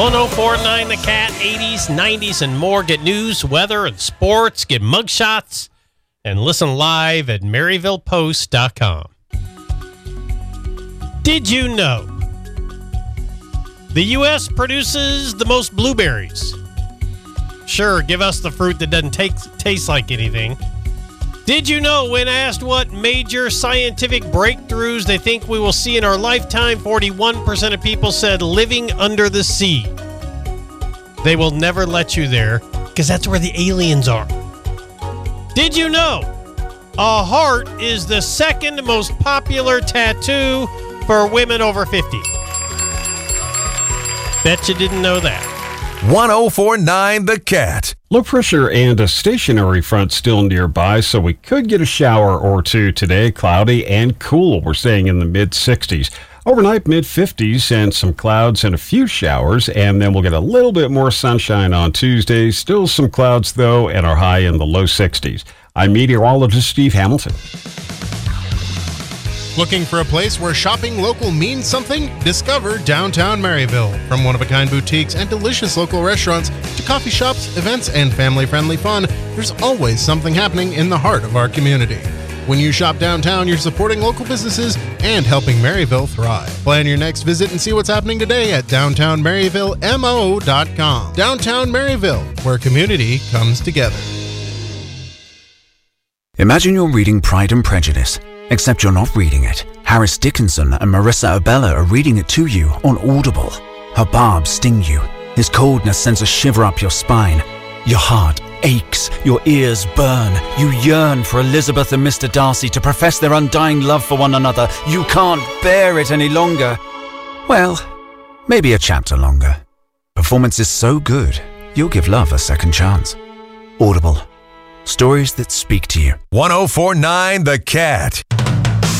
1049 The Cat, 80s, 90s, and more. Get news, weather, and sports. Get mugshots. And listen live at MaryvillePost.com. Did you know the U.S. produces the most blueberries? Sure, give us the fruit that doesn't taste like anything. Did you know when asked what major scientific breakthroughs they think we will see in our lifetime, 41% of people said living under the sea. They will never let you there because that's where the aliens are. Did you know a heart is the second most popular tattoo for women over 50? Bet you didn't know that. 1049 The Cat. Low pressure and a stationary front still nearby, so we could get a shower or two today. Cloudy and cool. We're staying in the mid-60s. Overnight, mid-50s and some clouds and a few showers, and then we'll get a little bit more sunshine on Tuesday. Still some clouds, though, and our high in the low 60s. I'm meteorologist Steve Hamilton. Looking for a place where shopping local means something? Discover downtown Maryville. From one-of-a-kind boutiques and delicious local restaurants to coffee shops, events, and family-friendly fun, there's always something happening in the heart of our community. When you shop downtown, you're supporting local businesses and helping Maryville thrive. Plan your next visit and see what's happening today at downtownmaryvillemo.com. Downtown Maryville, where community comes together. Imagine you're reading Pride and Prejudice. Except you're not reading it. Harris Dickinson and Marissa Abella are reading it to you on Audible. Her barbs sting you. His coldness sends a shiver up your spine. Your heart aches. Your ears burn. You yearn for Elizabeth and Mr. Darcy to profess their undying love for one another. You can't bear it any longer. Well, maybe a chapter longer. Performance is so good, you'll give love a second chance. Audible. Stories that speak to you. 1049 The Cat.